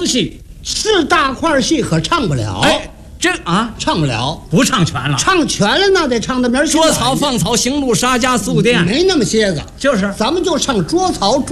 戏， 是大块戏可唱不了。 哎，这啊， 唱不了， 不唱全了， 唱全了那得唱的名儿。 捉草放草，行路杀家，宿店， 没那么些个， 就是咱们就唱捉草。